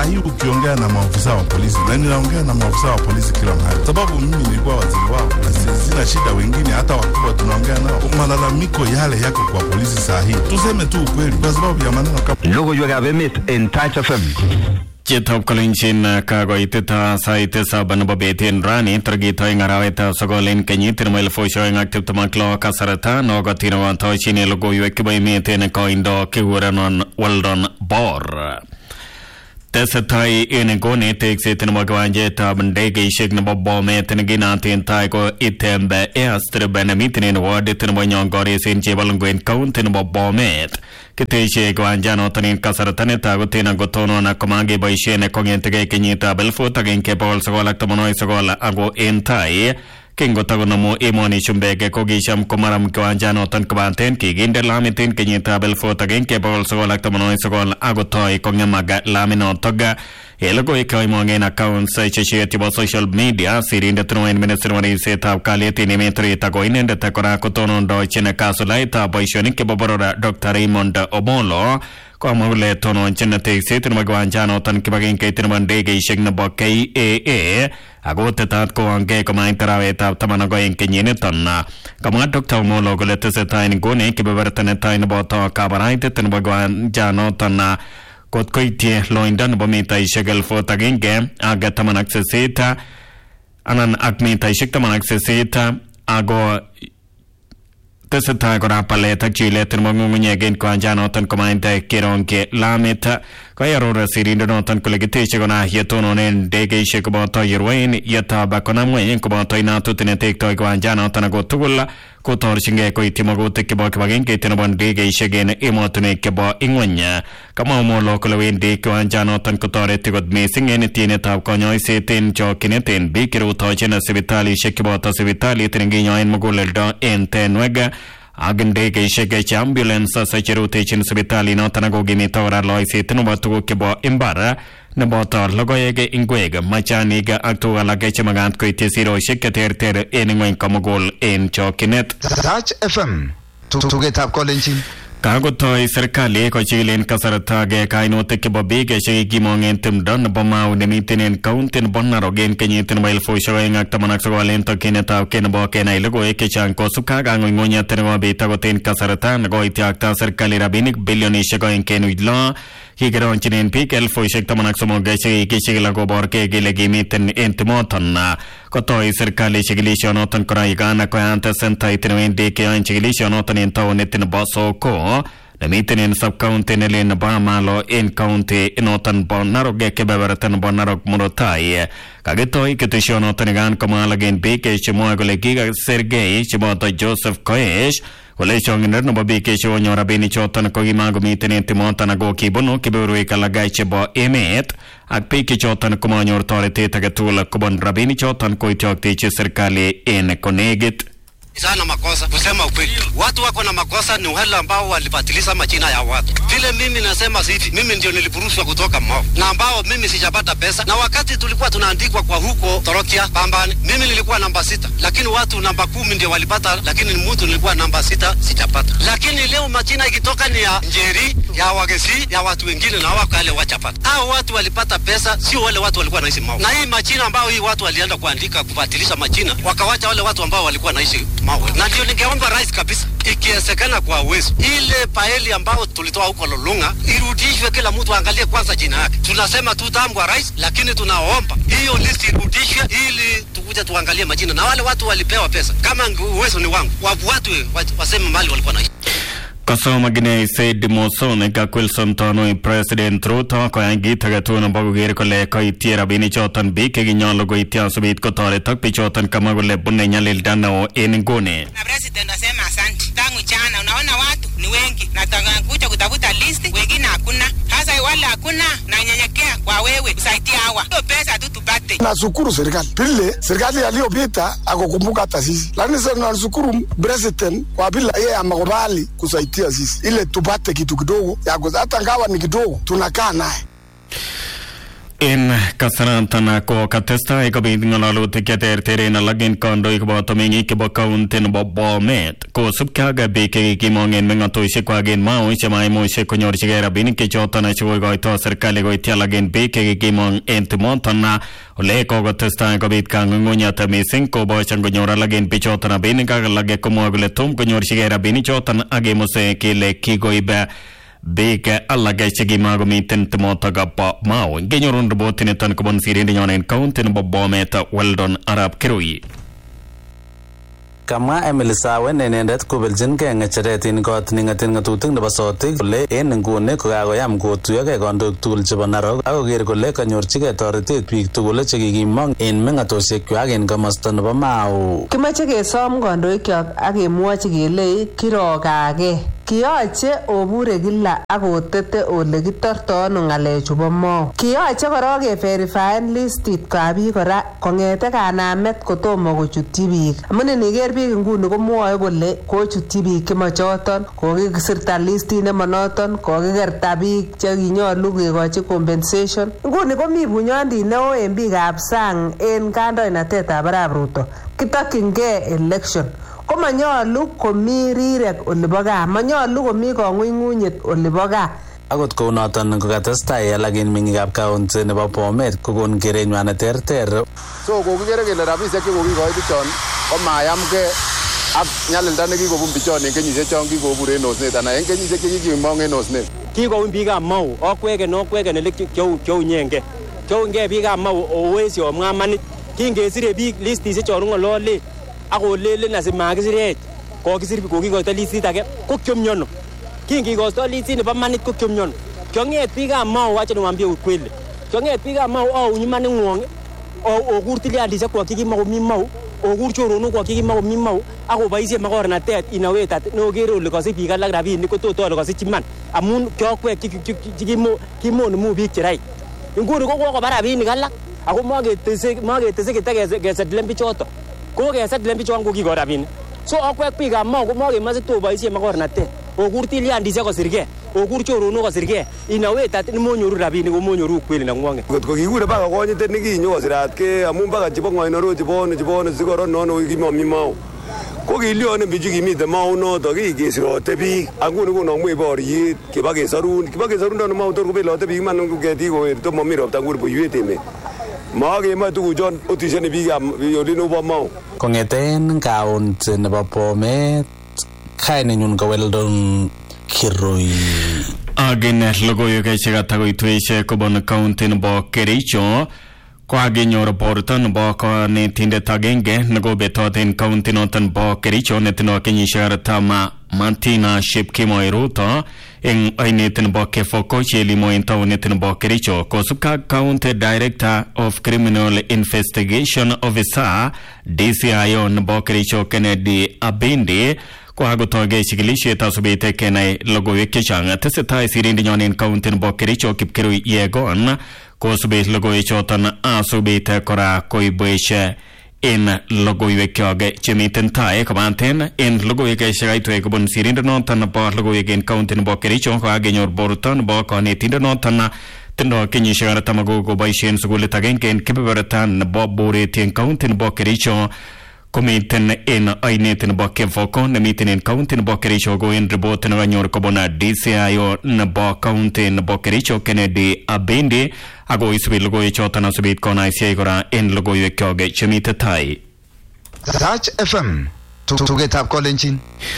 Hii ukiongea na maafisa wa polisi, na ninaongea na maafisa wa polisi kila mahali. Sababu mimi nilikuwa waziri wao, na sina shida, wengine hata wakubwa tunaongea nao. Malalamiko yale yako kwa polisi saa hii. Tuseme tu ukweli kwa sababu ya maneno kama. Logo yo gabemit en Touch FM. Chitop Kalinchin Kagoitita Saite Saban Betin Rani, Tragito Ingaraweta Sogolin Kenyit, Melfo showing active to Maclo Casarata, Nogatino Tochini Logo Yukiba Metin Coindo Kiwuranon Weldon Bor. Tesatai Inegoni takes it in Magwanje Tabandegi Shignabo Bomet and Ginati Taiko Itembe Astre Benemitin in Ward it in Wanyangoris in Jibalunguin Count in Bomet. Kiteshe Guanjano Tanin Casarataneta Gutina Gotono Nakomagi by Shane Cogente Kenyita Belfoot again Kepol Sogola Tomono Sogola Ago in Tai. Kingo Tagonomo Imoni Shumbeke Kogisham Komaram Guanjano Tankabanten Kigin de Lamitin Kenyita Belfoot again Kepol Sogola Tomono Sogola Agotoi Kongamaga Lamino Toga. Elogo Ikoimong accounts such as social media, Sirin the Truman Ministry set up Kaleti Nimitri Tagoin and the Takorakotono Dochina Casolaita by Shonik Bobora Dr. Raymond Obolo, Comole Tono and Genetic Satan Maguanjano Tankibagin Katerman Degi Shignabo KAA, Agotatatko and Gay Commandera Tamanago in Kenyetona. Command Dr. Molo Goletas a tiny Gune, Kibertan a tiny boto, Cabarite, and Maguanjano Tana. Kotkoiti loindan bomita ishegel fotagenge agataman accessita anan akmita ishiktaman accessita ago teseta gora paleta chile termongunye gen kwanjano tan komainte kironke lamita kayarora sirindo notan kolegiteshe gona yetono nen dege shekboto yerwain yata bakona mwen koboto inatu tenetek toy kwanjano tan go tugula kotor shinge ko itimogo tekbo kbagen ke tenobon dege shegen emotune kebo ingwanya kama mo lokolo de kwanjano tan kotore tigod missing en tiene tab konyo seten chokineten bikiro tochena sibitali shekboto sibitali tenginyo en mogoleldo en tenwega Agende ke shege ambulance sa cherute chin sibitali no tanago gimi tora loy setno batu ke bo imbara ne boto logoyege ingwega machaniga aktuga la ke chamagat ko itesiro sheke ter eningwen komogol en chokinet Touch FM tugetap kolenchin Kagotoi serikali ko chilen kasarata ge kainote ke bobi ke shigi gimongen timdon bomau de mitinen countin bonnaro gen kenyitin mail fo showing aktaman akswalen to keneta kenbo kenai logo e ke chanko suka gango ngonya tenwa beta goten kasarata ngo itiakta serikali rabinik billion shego en kenuidlo higeron chinen pikel fo shektaman aksomo ge shigi ke shigi lago borke ge legi miten entimoton kotoi serikali shigilisho noton korai gana ko anta senta itinen de ke an shigilisho noton ento netin boso ko Namitin in sub-county nilin Bamalo in county inotan Bonarok kebeberatan Bonarok Murotai. Kagitoi kitishono tanigan kamalagin bike chimoagole giga Sergei chimoto Joseph Koesh. Kolechong in Bobike Shonyo Rabini Chotan Kogimagumitin in Timotana go kibono kiburu kalagay chibo emet. At Piki Chotan Kumanyo authority tagatula Kubon Rabini Chotan Koitiok tichi serikali in Konegit. Sana makosa kusema ukweli. Watu wako na makosa ni wale ambao walibatilisha majina ya watu. Vile mimi nasema hivi, mimi ndio nilipurushwa kutoka Mau. Na ambao mimi sijapata pesa. Na wakati tulikuwa tunaandikwa kwa huko Torokia Pambani, mimi nilikuwa namba 6. Lakini watu namba 10 ndio walipata, lakini mtu nilikuwa namba 6 sijapata. Lakini leo majina ikitoka ni ya Njeri, ya Wagesi, ya watu wengine na wako wale wachapata. Hao watu walipata pesa, sio wale watu walikuwa naishi Mau. Na hii majina ambao hii watu walienda kuandika kubatilisha majina, wakawacha wale watu ambao walikuwa naishi Mawe. Na ndio ningeomba rais kabisa ikiwezekana kwa uwezo ile paeli ambao tulitoa huko Lolunga irudishwe, kila mtu angalie kwanza jina yake. Tunasema tu damu kwa rais, lakini tunaomba hiyo list irudishwe ili tukuje tuangalie majina na wale watu walipewa pesa. Kama uwezo ni wangu, watu waseme mali walikuwa naishi. Kasoma gine said Mosone Gakwilson Tono President Ruto ko angi tagatuna bagugere ko le ko itiera bini chotan bi ke ginyalo go itia subit ko tore tak pi chotan kama go le bunne nyalil danao eningone. Na president nasema asante. Tangu jana unaona watu ni wengi, nataka kuja kutafuta list, wengine hakuna. Hasa wale hakuna na nyenyekea kwa wewe usaidia hawa. Hiyo pesa tu tupate. Nashukuru serikali. Pili serikali aliyopita akakumbuka hata sisi. Lakini sasa nashukuru president kwa bila yeye amekubali kusaidia sisi. Ile tupate kitu kidogo ya hata ngawa ni kidogo tunakaa naye. In kasarantana ko katesta ikabit ngalalutik yaterterin alagin kondoik boto mingi kibo kauntin Bomet ko subkaga beke kimongen mengatoishe kwagin mao chamai moishe konyorchige rabinik ke chotana chwoy goito serikali goiti alagin beke kimong entimontana ole ko katesta ikabit kangungunya tamising ko bochan konyor alagin pichotana binik agalage komogule tum konyorchige rabinik chotan agemose kile kigoibe Beke alage chigi mago miten temotaga pa mao genyorun robotin tan ko bon sirinde nyonen kauntin Bomet Weldon Arab Kirui Kama Emily Sawe nenendet kobeljingei ng'echeretin kot ningatin ngatutik nebo sotik kole en nguni kokakoyam kotuyogei kandoik tugul chebo Narok akoker kole kanyorchigei toretet biik tugul chekikimong en meng'atosiekwak en komosta nebo Mau. Kimache kesom kandoikyok ak kemwochi kele kirokage. Kiyoche obure kila akotete ole kitorto ano ng'alechu bo Mau. Kiyoche kora keverifyen listit kwa biik kora kong'ete kanamet kotomo kochutyi biik. Amun iniker biik nguni komwoe kole kochutyi biik chemochoton, kokisirta listit nemonoton, kokikerta biik chekinyolu kekochi compensation. Nguni komi bunyondit neo en biikab sang en kandoinatetab Arap Ruto. Kitokyingei election. Komanyolu komi rirek olibo gaa, manyolu komi kong'unyng'unyet olibo gaa. Akot kounoton kokatestai alak en meng'ikab kaunti nebo Bomet kokon kerenywan neterter. So kokikere kele rabisiek chekokikoi bichon komayamgei ak nyalilda nekikobun bichon en kenyisiek chon kikobur en osnet anan en kenyisiek chekikimong en osnet. Kikoun biikab Mau okweken ele kiunyenge. Kiungei biikab Mau owesi omwamanit. Kingesire biik listisiek chon ng'olole akolelen asimakisirech kokisir kokikoito listit age ko kyomnyono. Kingikosto listit nebo manit ko kyomnyono. Kyong'et biikab Mau acha niwaambie ukweli. Kyong'et biikab Mau ounyi maning'wong okur tilyandisiek kwak chekimokomi Mau okur choronok kwak chekimokomi Mau akoboisie makornatet inawetat nokere ole kasich biik alak rabinik kotot ole kasich iman amun kiokwek chekimonu biik cherai. Nguni ko kokoba rabinik alak ako maketese kesetlen bichoto. Kokesetlen bichon kokiko rabinik. So okwek biikab Mau komakemoche toboisie makornatet. Okur tilyandisiek kosirgei, okur choronok kosirgei, inawetat nemonyoru rabinik komonyoru ukweli neng'wong'et. Kotko kikure baka konyitet nekinyo kosiratke amun baka chebo Ng'oinoro chebo sikoron nono kimomi Mau. Ko kilyonen bichu kimite Mau noto kikesirote biik. Anguni konomwe boriet kibakesorun ndono Mau tor kobelote biik man ketik kowirto momi ropta nguni buiwet emet. Makemoe tuguchon otishoni biikab olino bo Mau. Kong'eten kaunti nebo Bomet kainenyun ko Weldon Kirui. Agin logoiwek chekatakoitweishe kobun kaunti nebo Kericho kokakenyor borto nebo konetindet agenge nekobetot en kaunti noton bo Kericho netindo kenyisiek artam Martina Shipkimoi Ruto en ainet nebo Kefoko chelimo en taonit nebo Kericho kosubkei ak County Director of Criminal Investigation Officer DCIO nebo Kericho Kennedy Abindi kokakotoigei chikilisiet asubet kenai logoiwek chechang. Tesetai sirindenyon en kaunti nebo Kericho Kipkirui Yegon kosubet logoiwechoton asubet kora koibwech en logoiwekyok chemiten tai kobaten en logoiwek chekaitwei kobun sirindenoton nebo logoiwek en kaunti nebo Kericho kokakenyor borto nebo konetindonoton tindo kenyisiek artam koboisien sukulit agenge en kebeberta nebo Boret en kaunti nebo Kericho komiten en ainet nebo Kefoko nemiten en kaunti nebo Kericho ko en report nekanyor kobun DCIO nebo kaunti nebo Kericho Kennedy Abindi ako isubi logoiwechoton asubit konaisiei kora en logoiwekyok chemite tai. Touch FM tugetab kolenjin.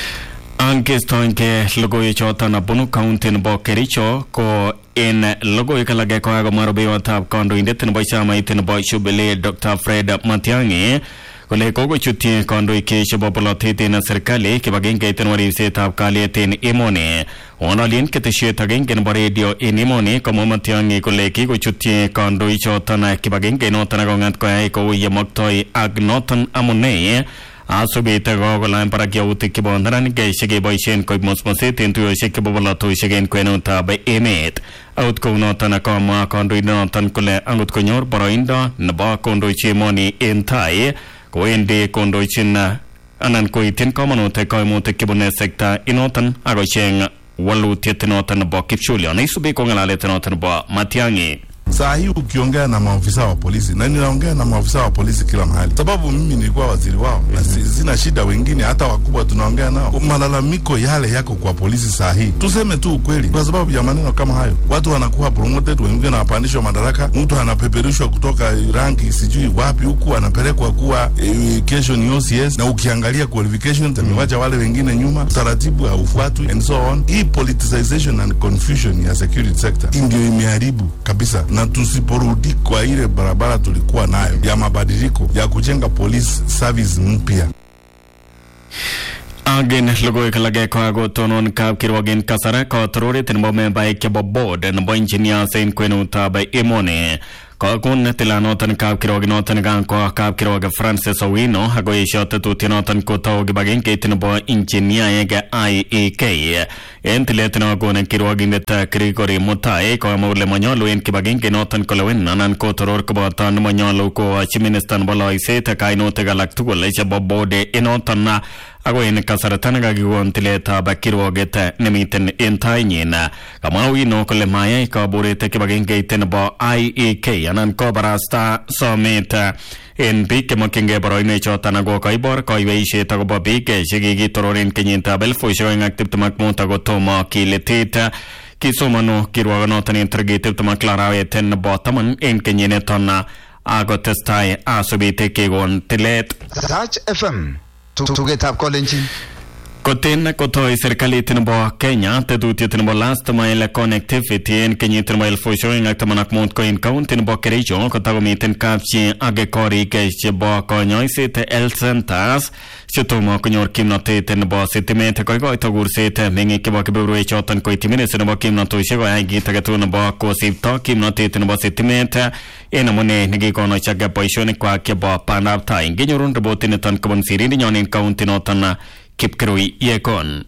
Angestoinke logoiwechoton bunu kaunti nebo Kericho ko en logoiwek alage kokakomwa rubeiwotab kandoindet nebo chamait nebo Jubilee Dr. Fred Matiang'i kole kokochutyi kandoik chebo bolotet en serikali kibagengeit nebo ribsetab kalyet en emoni. Ng'ololien ketesiet agenge nebo redio en emoni komwa Matiang'i kole kikochutyi kandoichoton kibagengeit akong'at koyai kou yemoktoi ak noton amune asubet kokolany barak yautik chebo neranik chekeboisien koib musmuset en tuyosiek chebo bolotosiek en kwenutab emet. Akot kounoton komwa kandoindonoton kole angot konyor boroindo nebo kondochi emoni en tai kowendi kondochin anan koityin komonut kaimutik chebune sekta inoton akocheng walutiet noton nebo kipshulion. Isubi ko ng'alalet noton nebo Matiang'i. Saa hii ukiongea na maafisa wa polisi, na ninaongea na maafisa wa polisi kila mahali, sababu mimi nilikuwa waziri wao na sina shida. Wengine hata wakubwa tunaongea nao, malalamiko yale yako kwa polisi. Saa hii tuseme tu ukweli, kwa sababu ya maneno kama hayo watu wanakuwa promoted, wengine wanapandishwa madaraka, mtu anapeperushwa kutoka ranki sijui wapi huku anapelekwa kuwa kesho ni OCS, na ukiangalia qualifications amewacha wale wengine nyuma, taratibu haufuatwi and so on. Hii politicization and confusion ya security sector ndio imeharibu kabisa, na tusiporudi kwa ile barabara tulikuwa nayo ya mabadiliko ya kujenga police service mpya. Again, logo ikalage kwa gotonon kap kirwagin kasara ka torore tinbo me bai ke board and bo engineer sein kwenu ta bai emone ka kun tilanotan kap kirwaginotan gan ko kap kirwag Francis Owino hago ishota tutinotan ko taw gibagin ke tinbo engineer ga IEK entiletno gonen kirwagin ta krigori mutai ko mole manyolo en kibagin ke notan ko lewen nanan ko toror ko batan manyolo ko chiministan boloi se ta kaino te galak tu le cha bobode enotan na ago en kasaratan ga giwon tileta bakirwogeta nemiten entainina kama Owino ko le maya ka borete kibagin ke tinbo IEK anan ko barasta someta en bike mokenge boroine chotana go kaibor koiweishe tago bobike shigigi tororin kenyinta belfo showing active makmota go toma kiletita kisomano kirwaganotan intergate tuma klarawe ten botaman en kenyine tonna ago testai asobite kegon tilet Touch FM tugetab kolenjin. Koten kotoi serikali tinbo Kenya tetutie tinbo last mile connectivity en kenyit tinbo elfu showing aktamak mont ko in county tinbo Kericho kotago miten kapchi age kori ke chebo konyoiset health centers chutomo konyor kimnotet tinbo sitimet koigo itogurset mengi kebo kebeberwek choton ko itimine tinbo kimnotoshek ko ai git age tugul nebo kosipto kimnotet tinbo sitimet en amune nekikono chaga boisionik kwa kebo pandab tai ngenyorun robotiniton kobun sirindi nyonin county noton Kipkerui Yekon.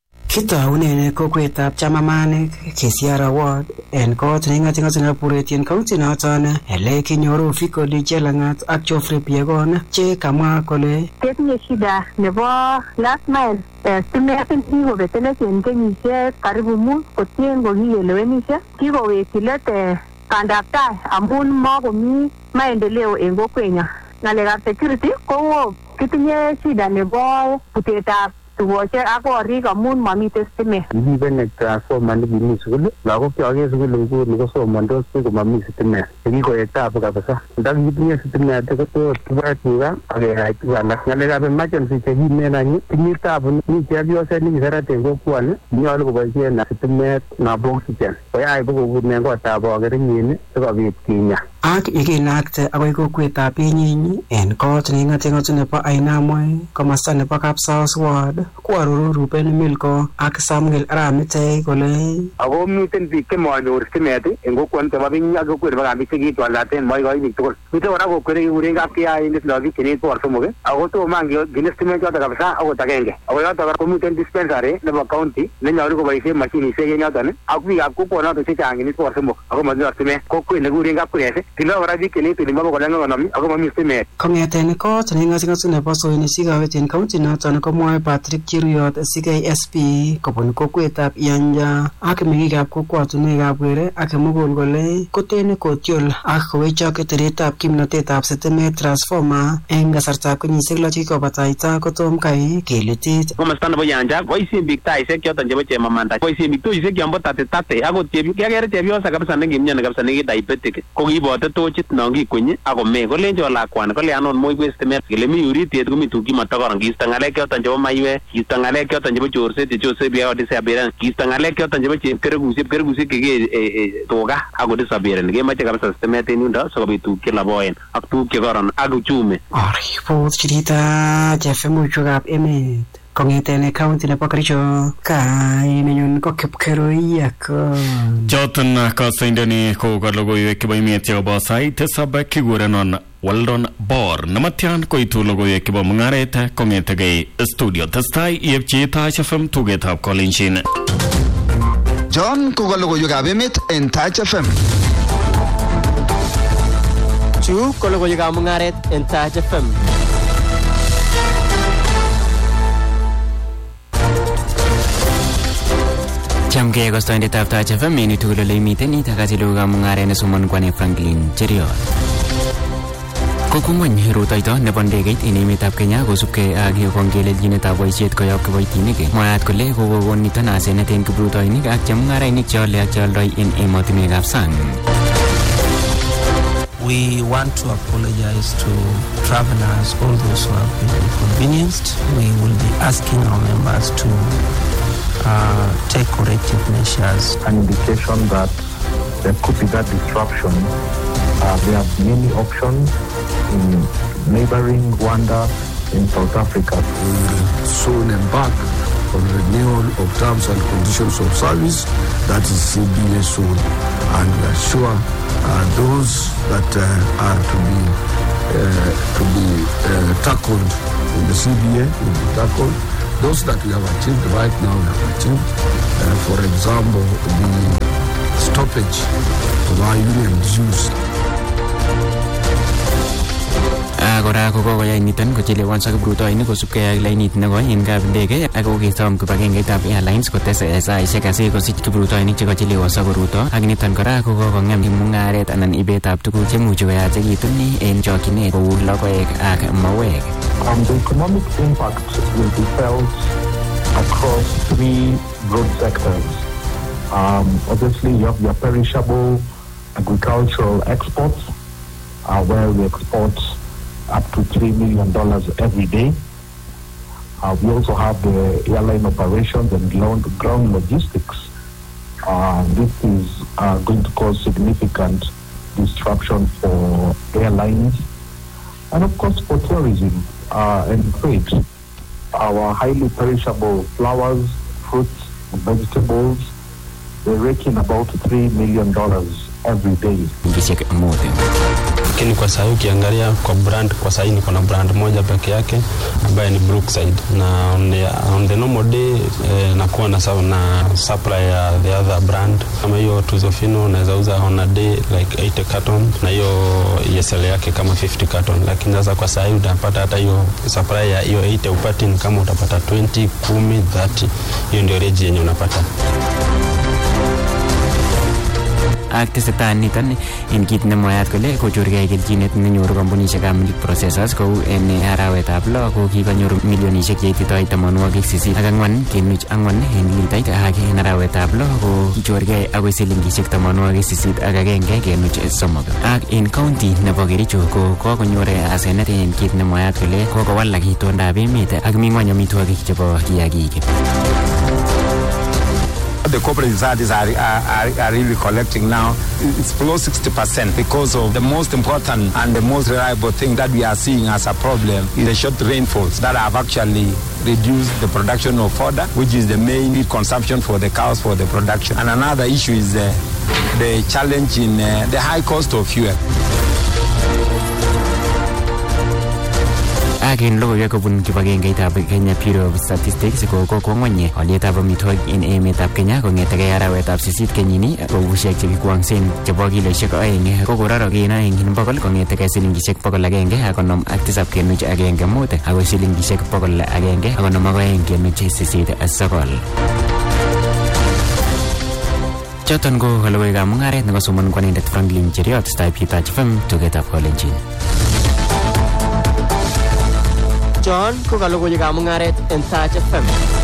Kitaunen kokwetab chamamanik Kisiara Ward en kot nengatingatina Puretien County noton ele kinyoru Fikoli Chelangat ak Geoffrey Piegon che kamwa kole ketinye shida nebo last mile stimet kikobetene en kenyisiek karibu mut kotien kokikelewenishe kikowekyi let bandab tai amun makomi maendeleo en kokwenyo. Ngalekab security ko kitinye shida nebo putetab tugoshek ak korik amun mamiten stimet. Kikibe transformer nekimi sukul, lagok choke sukul nguni kosomondos komami stimet. Kikoek tabu kabisa. Ndakitinye stimet kotot kiboe tuga ak keyai tuga alak. Ngalekab emergency chekimen any tinye tabu. Mi chepyoset nekiserat en kokwoni nyolu koboisien stimet nebo oxygen. Koyai kokobunen kotab bokerenyin sikobit kinya. Ak yekinakte akoi kokwetab Benyinyi en kot nengatingot nebo Ainamoi komasta nebo Kapsaos Ward koaroru Ruben Milko ak Samuel Aramitei kole ako miten biik chemanyor stimet en kokwanito bo Benyinyi ak kokwet nebo Kambik chekitwaldaten moikoinik tugul. Miten kora kokwet nekikuren kapkiyainik lagok chenet bor somok ako tomo ngine stimet choto kabisa akot agenge. Ako yoto komiten dispensary nebo county nenyolu koboisien mashinisiek en yoton ak biikab kokwonoto chechang chenet bor somok ako manyor stimet. Kokwet nekikuren Kapkures tilo kora biik chenet limabo kolangonom ako mami stimet. Kongeten kot nengatingot nebo Soinisik awet en county noton komwoe Patrick Chiruyot CKSP kobun kokwetab Ianja ak mengikab kokwatunwekab Were ak Mugul kole koten kotiol ak kowechok teretab kimnotetab sitimet transformer en kasartab kenyisiek 6 chekikobataita kotom kai keletit. Komasta nebo Ianja boisien biik taisiek choton chebo chemamanda. Boisien biik toisiek chombo tate akot kiagere chepyosa kabisa nekimnyoni kabisa nekidiabetic ko kiibote tochit non kikwenyi ako me kolenjo lakwani kole anon moibwe stimet kele mi uritiet komi tuguk chematokoron kiisto ngalek choton chebo maiwek kiisto ngalek choton chebo chorset biao disabiran kiisto ngalek choton chebo chepkerekusiek keke tuga ako disabiran kemoche kabisa stimet en yundo sikobit tuguk chelaboen ak tuguk chekoron ak uchumi. Ripot chirita chefumuchukab emet kongeten county nebo Kericho kainenyun ko Kipkerui Yekon. Joton kasaindani ko logoiwek chebo emet chebo sait tisab kigurenon Weldon Bor namatyan koitu logoiwek chebo mungaret kongetegei studio testai yepchi Touch FM tugetab kolenjin. John ko logoiwekab emet en Touch FM. Chu ko logoiwekab mungaret en Touch FM. Chamgei kostoindetab Taach FM en tugul ole imiten itakachilukab mung'aret nesomon kwane Franklin Cheriot. Kokong'weny rutoito nebo ndegeit en emetab Kenya kosubkei ak kongelelchinetab boisiet koyob kiboitinik. Mwaat kole kokokon niton asenet en kiprutoinik ak chemung'arainik cheole ak cheoldoi en emotinwekab sang. We want to apologize to travelers, all those who have been inconvenienced. We will be asking our members to take corrective measures. An indication that there could be that disruption. There are many options in neighboring Rwanda, in South Africa. We will soon embark on renewal of terms and conditions of service, that is CBA soon, and we are sure those that are to be tackled in the CBA will be tackled. Those that we have achieved right now, we have achieved. For example, the stoppage of our union dues. Kora kokoyai niton kochelewanso kiprutoinik kosubkei ak lainit nekoi en kapindege ak kokesom kibagengeitab airlines kotes saisiek asikosich kiprutoinik chekochelewanso koruto ak niton kora kokokong'em mung'aret anan ibetab tuguk chemuchi koyachekitun en chokyinet kou logoek ak mauek. The economic impact will be felt across three broad sectors. Obviously, you have your perishable agricultural exports, where we export up to $3 million every day. We also have the airline operations and ground logistics. This is going to cause significant disruption for airlines and, of course, for tourism and trade. Our highly perishable flowers, fruits, vegetables, they rake in about $3 million every day. Lakini kwa sasa ukiangalia kwa brand, kwa sasa niko na brand moja peke yake ambayo ni Brookside, na on the normal day nakuwa na supply ya the other brand kama hiyo Tuzofino naweza uza on a day like 80 carton na hiyo ESL yake kama 50 carton, lakini sasa kwa sasa utapata hata hiyo supply ya hiyo 80 upati ni kama utapata 20, 10, 30, hiyo ndio range yenye unapata. Ak tesetai niton en kit nemwayat kole kochorgei kelchinet nenyoru kampunisiekab milk processors kou en arawetab 6 ko kikanyoru milionisiek cheititoi 84.4 en litait ak en arawetab 6 ko kichorgei agoi silingisiek 81.3 ak en county nebo Kericho ko kokonyor asenet en kit nemwayat kole kokowalak itondab emet ak mi ngwony amitwogik chebo kiagik. The corporate societies are really collecting now. It's below 60% because of the most important and the most reliable thing that we are seeing as a problem is the short rainfalls that have actually reduced the production of fodder, which is the main consumption for the cows for the production. And another issue is the challenge in the high cost of fuel. Akin logoiwek kobun kibagengeitab Kenya Bureau of Statistics ko ngwony olietab amitwogik en emetab Kenya kong'etegei arawetab 8 kenyini ko bushek chekikwang'sen chebo kiloisiek 2 ko kororogen 2 kong'etegei silingisiek 157.1 agoi silingisiek 152.89. Choton ko logoiwekab mung'aret nekosomon kwanindet Franklin Cheriot, Taach FM, tugetab Kolenjin. John ko kalogoiwekab mung'aret en Taach FM.